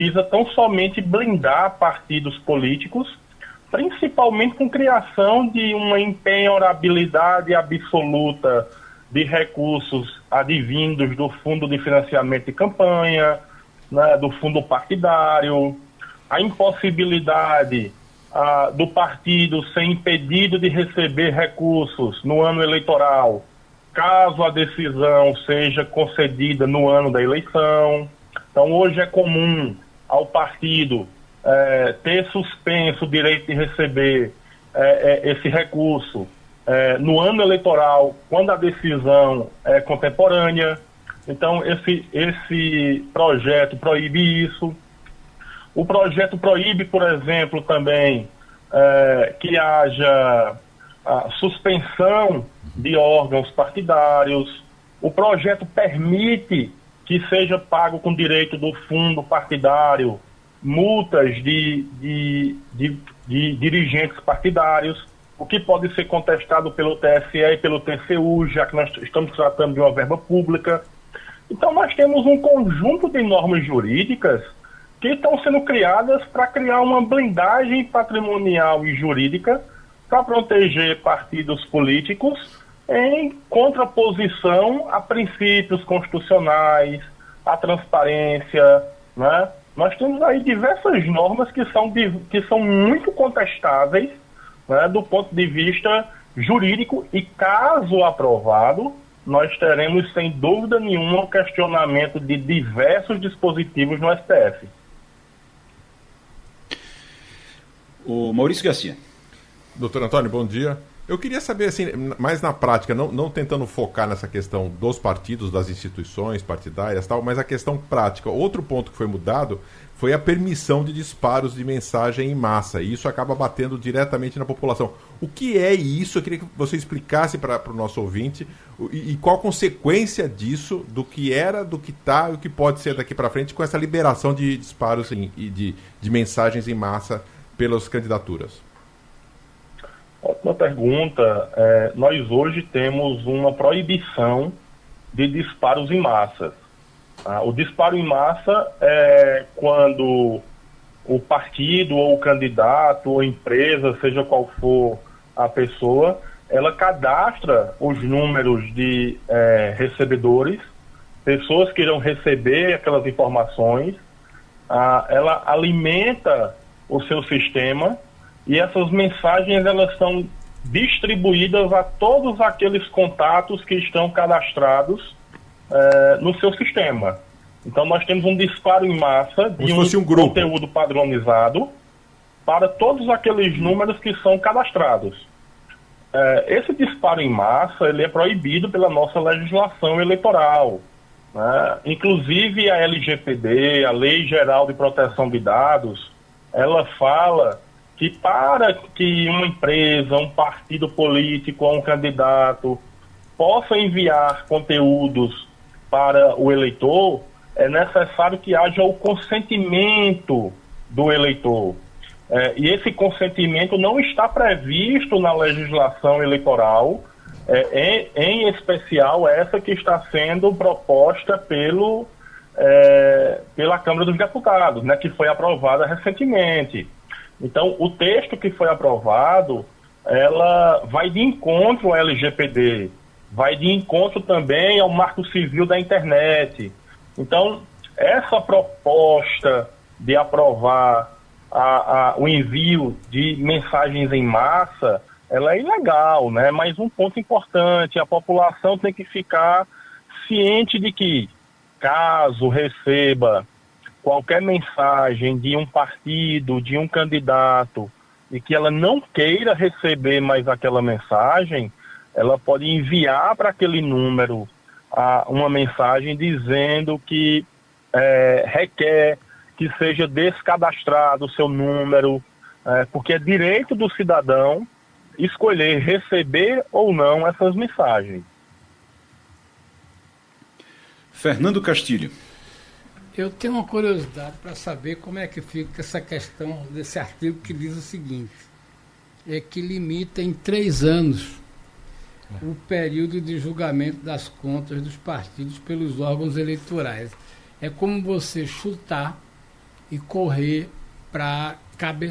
visa tão somente blindar partidos políticos, principalmente com criação de uma impenhorabilidade absoluta de recursos advindos do fundo de financiamento de campanha, né, do fundo partidário, a impossibilidade do partido ser impedido de receber recursos no ano eleitoral, caso a decisão seja concedida no ano da eleição. Então, hoje é comum ao partido ter suspenso o direito de receber esse recurso no ano eleitoral, quando a decisão é contemporânea. Então, esse projeto proíbe isso. O projeto proíbe, por exemplo, também que haja suspensão de órgãos partidários. O projeto permite que seja pago com direito do fundo partidário multas de dirigentes partidários, o que pode ser contestado pelo TSE e pelo TCU, já que nós estamos tratando de uma verba pública. Então, nós temos um conjunto de normas jurídicas que estão sendo criadas para criar uma blindagem patrimonial e jurídica para proteger partidos políticos em contraposição a princípios constitucionais, a transparência, né? Nós temos aí diversas normas que são muito contestáveis, né, do ponto de vista jurídico, e caso aprovado, nós teremos, sem dúvida nenhuma, um questionamento de diversos dispositivos no STF. O Maurício Garcia. Doutor Antônio, bom dia. Eu queria saber, assim, mais na prática, não tentando focar nessa questão dos partidos, das instituições partidárias, tal, mas a questão prática. Outro ponto que foi mudado foi a permissão de disparos de mensagem em massa, e isso acaba batendo diretamente na população. O que é isso? Eu queria que você explicasse para o nosso ouvinte e qual a consequência disso, do que era, do que está e o que pode ser daqui para frente com essa liberação de disparos e de mensagens em massa pelas candidaturas. Ótima pergunta. Nós hoje temos uma proibição de disparos em massa. O disparo em massa é quando o partido ou o candidato ou empresa, seja qual for a pessoa, ela cadastra os números de recebedores, pessoas que irão receber aquelas informações, ela alimenta o seu sistema. E essas mensagens, elas são distribuídas a todos aqueles contatos que estão cadastrados no seu sistema. Então, nós temos um disparo em massa de um conteúdo padronizado para todos aqueles números que são cadastrados. Esse disparo em massa, ele é proibido pela nossa legislação eleitoral, né? Inclusive, a LGPD, a Lei Geral de Proteção de Dados, ela fala que para que uma empresa, um partido político ou um candidato possa enviar conteúdos para o eleitor, é necessário que haja o consentimento do eleitor. E esse consentimento não está previsto na legislação eleitoral, em especial essa que está sendo proposta pela Câmara dos Deputados, né, que foi aprovada recentemente. Então, o texto que foi aprovado, ela vai de encontro ao LGPD, vai de encontro também ao Marco Civil da Internet. Então, essa proposta de aprovar o envio de mensagens em massa, ela é ilegal, né? Mas um ponto importante, a população tem que ficar ciente de que, caso receba qualquer mensagem de um partido, de um candidato, e que ela não queira receber mais aquela mensagem, ela pode enviar para aquele número uma mensagem dizendo que requer que seja descadastrado o seu número, porque é direito do cidadão escolher receber ou não essas mensagens. Fernando Castilho. Eu tenho uma curiosidade para saber como é que fica essa questão desse artigo que diz o seguinte, que limita em 3 anos o período de julgamento das contas dos partidos pelos órgãos eleitorais. É como você chutar e correr para